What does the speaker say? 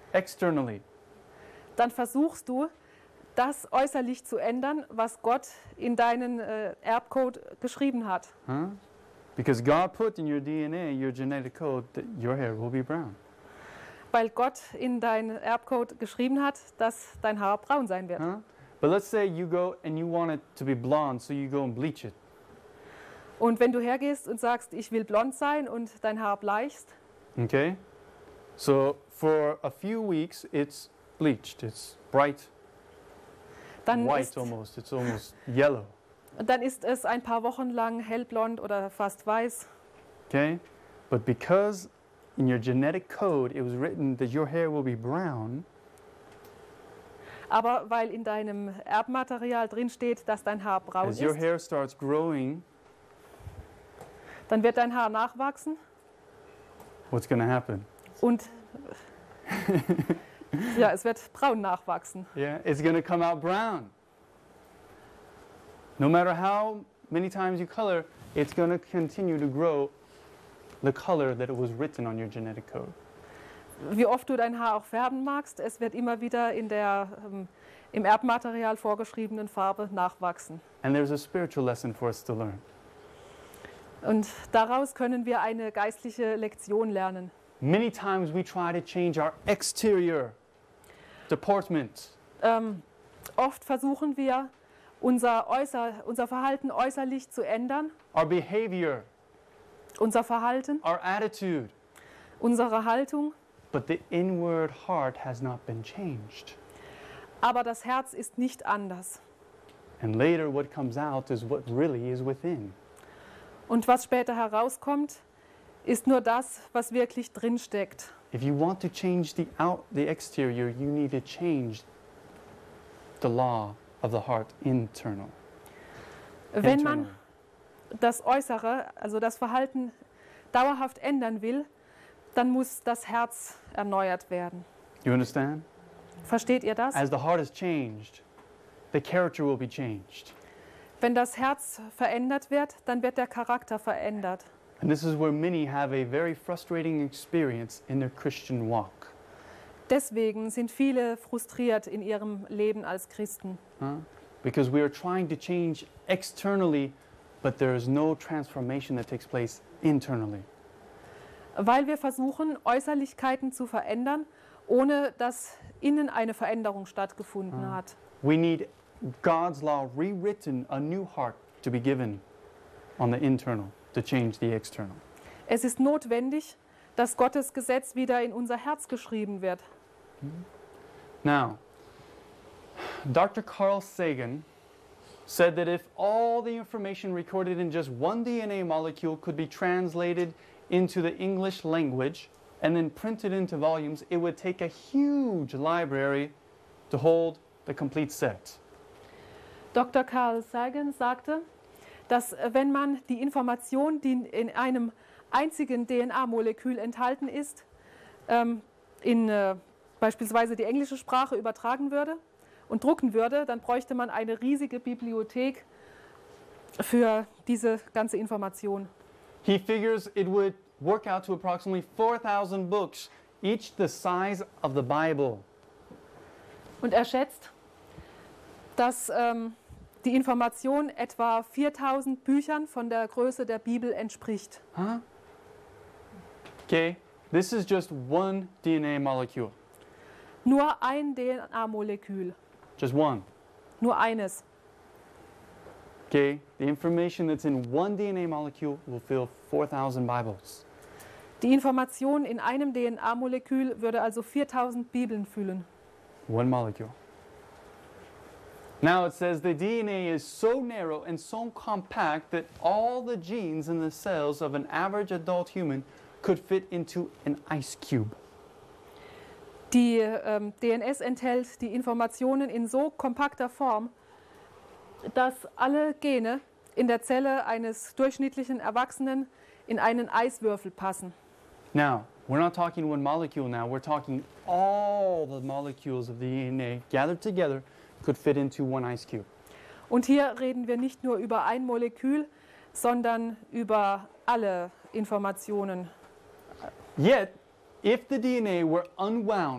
externally. dann versuchst du, das äußerlich zu ändern, was Gott in deinen Erbcode geschrieben hat. Huh? Because God put in your DNA, your genetic code, that your hair will be brown. Weil Gott in deinen Erbcode geschrieben hat, dass dein Haar braun sein wird. Huh? But let's say you go and you want it to be blonde, so you go and bleach it. Und wenn du hergehst und sagst, ich will blond sein und dein Haar bleichst, Okay? So for a few weeks, it's bleached. It's bright dann white almost. It's almost yellow. ist es ein paar Wochen lang hellblond oder fast weiß. Okay? But because in your genetic code it was written that your hair will be brown, Aber weil in deinem Erbmaterial drin steht, dass dein Haar braun as your ist, hair starts growing, dann wird dein Haar nachwachsen what's going to happen? und ja, es wird braun nachwachsen. Yeah, it's going to come out brown. No matter how many times you color, it's going to continue to grow the color that it was written on your genetic code. Wie oft du dein Haar auch färben magst, es wird immer wieder in der im Erbmaterial vorgeschriebenen Farbe nachwachsen. And there's a spiritual lesson for us to learn. Und daraus können wir eine geistliche Lektion lernen. Many times we try to change our exterior deportment. Oft versuchen wir, unser Verhalten äußerlich zu ändern, Our behavior, unser Verhalten, our attitude, unsere Haltung, but the inward heart has not been changed. aber das Herz ist nicht anders. And later what comes out is what really is within. Und was später herauskommt, ist nur das, was wirklich drinsteckt. If you want to change the exterior, you need to change the law of the heart internal. Wenn man das Äußere, also das Verhalten dauerhaft ändern will, dann muss das Herz erneuert werden. You understand? Versteht ihr das? As the heart is changed, the character will be changed. Wenn das Herz verändert wird, dann wird der Charakter verändert. And this is where many have a very frustrating experience in their Christian walk. Deswegen sind viele frustriert in ihrem Leben als Christen. Because we are trying to change externally, but there is no transformation that takes place internally. Weil wir versuchen, Äußerlichkeiten zu verändern, ohne dass innen eine Veränderung stattgefunden hat. We need God's law rewritten, a new heart to be given on the internal to change the external. Es ist notwendig, dass Gottes Gesetz wieder in unser Herz geschrieben wird. Now, Dr. Carl Sagan said that if all the information recorded in just one DNA molecule could be translated into the English language and then printed into volumes, it would take a huge library to hold the complete set. Dr. Carl Sagan sagte, dass wenn man die Information, die in einem einzigen DNA-Molekül enthalten ist, in beispielsweise die englische Sprache übertragen würde und drucken würde, dann bräuchte man eine riesige Bibliothek für diese ganze Information. He figures it would work out to approximately 4,000 books, each the size of the Bible. Und er schätzt, dass die Information etwa 4.000 Büchern von der Größe der Bibel entspricht. Okay, this is just one DNA molecule. Nur ein DNA-Molekül, Just one. nur eines. Okay, the information that's in one DNA molecule will fill 4,000 Bibles. Die Information in einem DNA-Molekül würde also 4.000 Bibeln füllen. One molecule. Now it says the DNA is so narrow and so compact that all the genes in the cells of an average adult human could fit into an ice cube. Die DNS enthält die Informationen in so kompakter Form, dass alle Gene in der Zelle eines durchschnittlichen Erwachsenen in einen Eiswürfel passen. Now, we're not talking one molecule now, we're talking all the molecules of the DNA gathered together could fit into one ice cube. Und hier reden wir nicht nur über ein Molekül, sondern über alle Informationen. Yet, if the DNA were unwound